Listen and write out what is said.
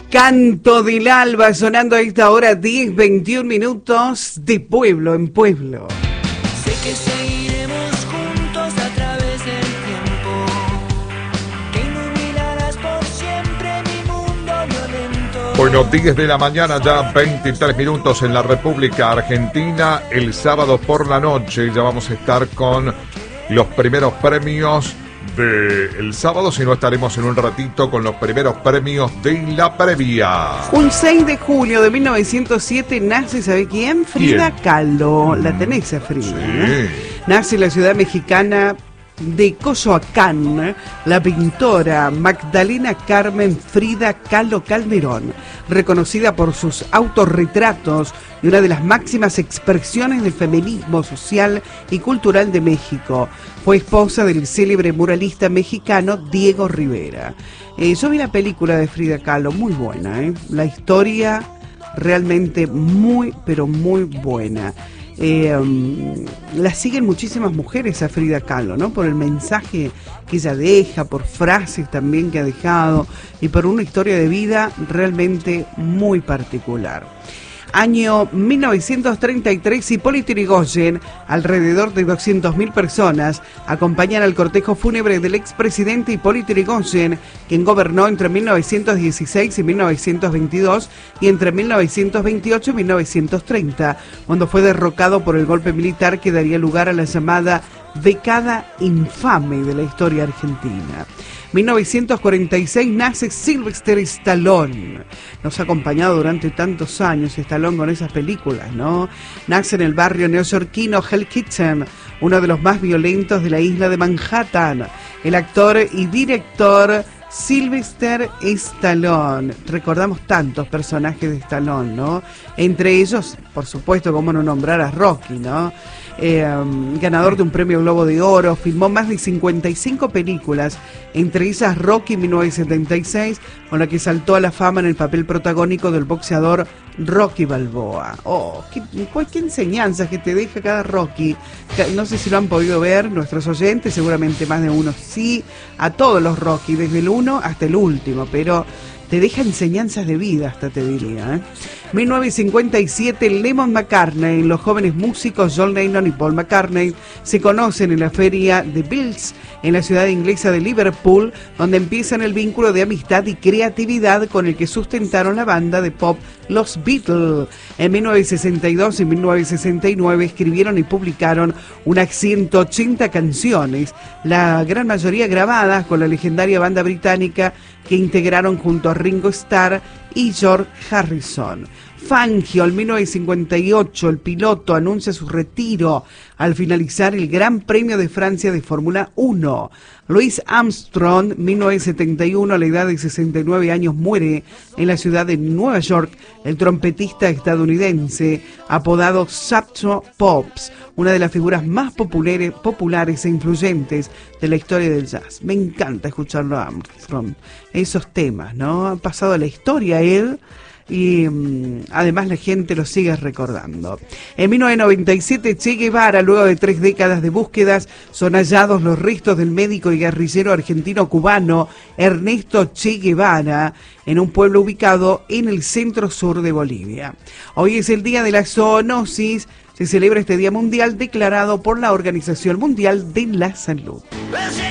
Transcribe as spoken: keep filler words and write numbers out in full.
Canto del alba sonando a esta hora, diez, veintiún minutos de pueblo en pueblo. Sé que seguiremos juntos a través del tiempo, que iluminarás por siempre mi mundo violento. Bueno, diez de la mañana, ya veintitrés minutos en la República Argentina. El sábado por la noche ya vamos a estar con los primeros premios del sábado, si no estaremos en un ratito con los primeros premios de la previa. Un seis de julio de mil novecientos siete nace, ¿sabe quién? Frida ¿Quién? Kahlo. La tenés a Frida, Sí. ¿no? Nace en la ciudad mexicana de Coyoacán, la pintora Magdalena Carmen Frida Kahlo Calderón, reconocida por sus autorretratos y una de las máximas expresiones del feminismo social y cultural de México. Fue esposa del célebre muralista mexicano Diego Rivera. Eh, yo vi la película de Frida Kahlo, muy buena, ¿eh? La historia realmente muy, pero muy buena. Eh, um, la siguen muchísimas mujeres a Frida Kahlo, ¿no? Por el mensaje que ella deja, por frases también que ha dejado y por una historia de vida realmente muy particular. Año mil novecientos treinta y tres, Hipólito Yrigoyen, alrededor de doscientas mil personas acompañan al cortejo fúnebre del expresidente Hipólito Yrigoyen, quien gobernó entre mil novecientos dieciséis y mil novecientos veintidós y entre mil novecientos veintiocho y mil novecientos treinta, cuando fue derrocado por el golpe militar que daría lugar a la llamada década infame de la historia argentina. mil novecientos cuarenta y seis nace Sylvester Stallone. Nos ha acompañado durante tantos años Stallone con esas películas, ¿no? Nace en el barrio neoyorquino Hell Kitchen, uno de los más violentos de la isla de Manhattan. El actor y director Sylvester Stallone. Recordamos tantos personajes de Stallone, ¿no? Entre ellos, por supuesto, cómo no nombrar a Rocky, ¿no? Eh, um, ganador de un premio Globo de Oro, filmó más de cincuenta y cinco películas, entre ellas Rocky mil novecientos setenta y seis, con la que saltó a la fama en el papel protagónico del boxeador Rocky Balboa. Oh, qué, qué enseñanzas que te deja cada Rocky. No sé si lo han podido ver nuestros oyentes, seguramente más de uno sí, a todos los Rocky, desde el uno hasta el último, pero te deja enseñanzas de vida, hasta te diría, ¿eh? mil novecientos cincuenta y siete, Lennon McCartney. Los jóvenes músicos John Lennon y Paul McCartney se conocen en la feria de Beatles en la ciudad inglesa de Liverpool, donde empiezan el vínculo de amistad y creatividad con el que sustentaron la banda de pop Los Beatles. En mil novecientos sesenta y dos y mil novecientos sesenta y nueve escribieron y publicaron unas ciento ochenta canciones, la gran mayoría grabadas con la legendaria banda británica que integraron junto a Ringo Starr y George Harrison. Fangio, en mil novecientos cincuenta y ocho, el piloto anuncia su retiro al finalizar el Gran Premio de Francia de Fórmula uno. Louis Armstrong, mil novecientos setenta y uno, a la edad de sesenta y nueve años, muere en la ciudad de Nueva York, el trompetista estadounidense, apodado Satchmo Pops, una de las figuras más populares, populares e influyentes de la historia del jazz. Me encanta escucharlo a Armstrong, esos temas, ¿no? Ha pasado a la historia él, y um, además la gente lo sigue recordando. En mil novecientos noventa y siete, Che Guevara, luego de tres décadas de búsquedas, son hallados los restos del médico y guerrillero argentino-cubano Ernesto Che Guevara en un pueblo ubicado en el centro sur de Bolivia. Hoy es el día de la zoonosis. Se celebra este día mundial declarado por la Organización Mundial de la Salud.